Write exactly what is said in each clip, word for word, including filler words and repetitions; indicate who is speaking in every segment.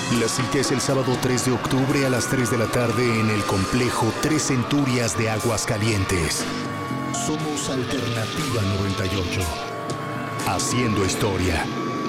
Speaker 1: La cita es el sábado tres de octubre a las tres de la tarde en el complejo Tres Centurias de Aguascalientes. Somos Alternativa noventa y ocho. Haciendo historia.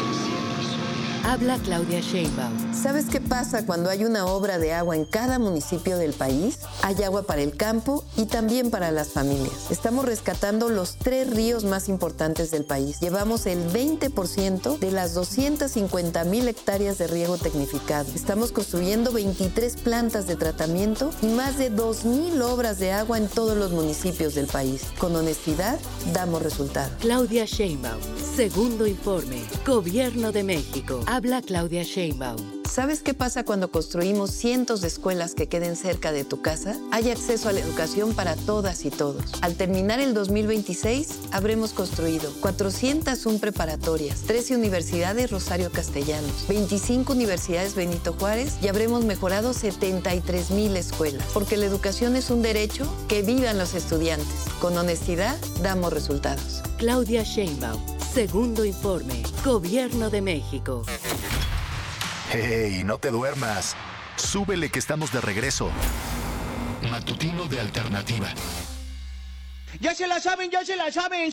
Speaker 2: Habla Claudia Sheinbaum.
Speaker 3: ¿Sabes qué pasa cuando hay una obra de agua en cada municipio del país? Hay agua para el campo y también para las familias. Estamos rescatando los tres ríos más importantes del país. Llevamos el veinte por ciento de las doscientas cincuenta mil hectáreas de riego tecnificado. Estamos construyendo veintitrés plantas de tratamiento y más de dos mil obras de agua en todos los municipios del país. Con honestidad, damos resultados.
Speaker 2: Claudia Sheinbaum. Segundo informe. Gobierno de México. Habla Claudia Sheinbaum.
Speaker 3: ¿Sabes qué pasa cuando construimos cientos de escuelas que queden cerca de tu casa? Hay acceso a la educación para todas y todos. Al terminar el dos mil veintiséis, habremos construido cuatrocientas una preparatorias, trece universidades Rosario Castellanos, veinticinco universidades Benito Juárez y habremos mejorado setenta y tres mil escuelas. Porque la educación es un derecho, que vivan los estudiantes. Con honestidad, damos resultados.
Speaker 2: Claudia Sheinbaum. Segundo informe. Gobierno de México.
Speaker 1: ¡Hey, no te duermas! Súbele que estamos de regreso. Matutino de Alternativa.
Speaker 4: ¡Ya se la saben, ya se la saben!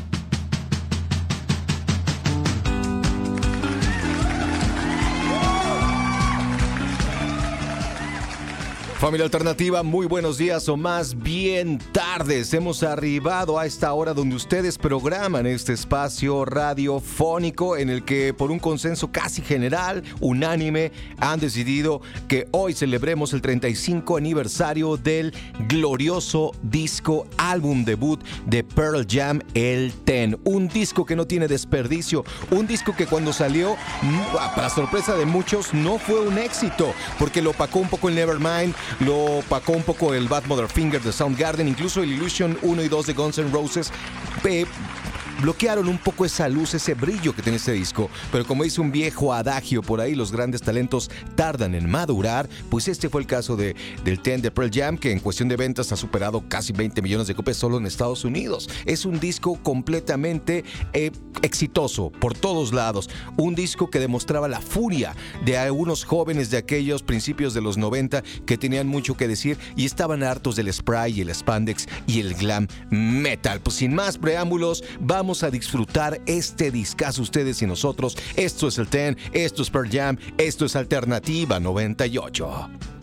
Speaker 5: Familia Alternativa, muy buenos días o más bien tardes. Hemos arribado a esta hora donde ustedes programan este espacio radiofónico en el que por un consenso casi general, unánime, han decidido que hoy celebremos el treinta y cinco aniversario del glorioso disco álbum debut de Pearl Jam, el Ten. Un disco que no tiene desperdicio, un disco que cuando salió, para sorpresa de muchos, no fue un éxito, porque lo opacó un poco el Nevermind, lo opacó un poco el Bad Motherfinger de Soundgarden, incluso el Illusion uno y dos de Guns N' Roses. Eh, bloquearon un poco esa luz, ese brillo que tiene este disco, pero como dice un viejo adagio por ahí, los grandes talentos tardan en madurar. Pues este fue el caso de, del Ten de Pearl Jam, que en cuestión de ventas ha superado casi veinte millones de copias solo en Estados Unidos. Es un disco completamente eh, exitoso por todos lados, un disco que demostraba la furia de algunos jóvenes de aquellos principios de los noventa que tenían mucho que decir y estaban hartos del spray y el spandex y el glam metal. Pues sin más preámbulos, vamos a disfrutar este discazo ustedes y nosotros. Esto es el Ten, esto es Pearl Jam, esto es Alternativa noventa y ocho.